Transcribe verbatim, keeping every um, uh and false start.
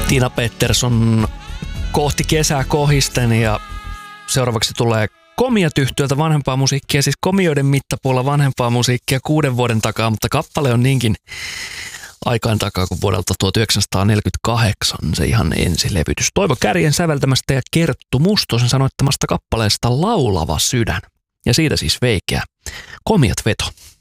Tina Pettersson kohti kesää kohisten ja seuraavaksi tulee Komiat yhtyöltä vanhempaa musiikkia, siis Komioiden mittapuulla vanhempaa musiikkia kuuden vuoden takaa, mutta kappale on niinkin aikaan takaa kuin vuodelta tuhatyhdeksänsataaneljäkymmentäkahdeksan se ihan ensilevytys. Toivo Kärjen säveltämästä ja Kerttu Mustosen sanoittamasta kappaleesta Laulava sydän. Ja siitä siis veikeä Komiat veto.